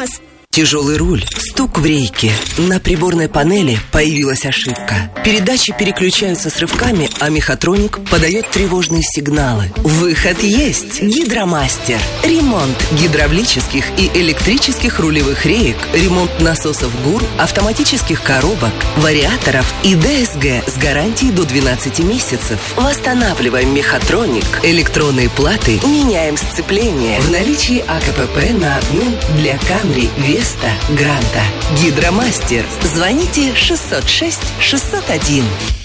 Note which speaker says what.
Speaker 1: тормоз.
Speaker 2: Тяжелый руль, стук в рейке. На приборной панели появилась ошибка. Передачи переключаются с рывками, а мехатроник подает тревожные сигналы. Выход есть! Гидромастер. Ремонт гидравлических и электрических рулевых реек, ремонт насосов ГУР, автоматических коробок, вариаторов и ДСГ с гарантией до 12 месяцев. Восстанавливаем мехатроник. Электронные платы меняем сцепление. В наличии АКПП на одну для Камри, Веста, Гранта. Гидромастер. Звоните 606 601.